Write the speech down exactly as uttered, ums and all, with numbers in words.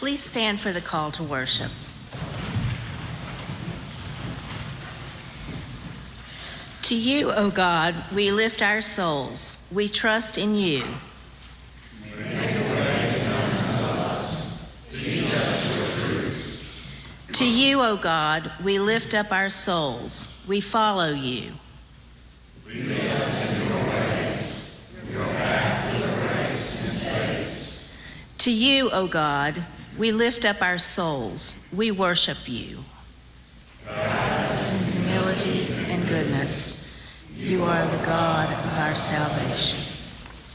Please stand for the call to worship. To you, O God, we lift our souls. We trust in you. To you, O God, we lift up our souls. We follow you. We live in your ways. Your path liberates and saves. To you, O God, we lift up our souls. We worship you. God, in humility and goodness, you are the God of our salvation.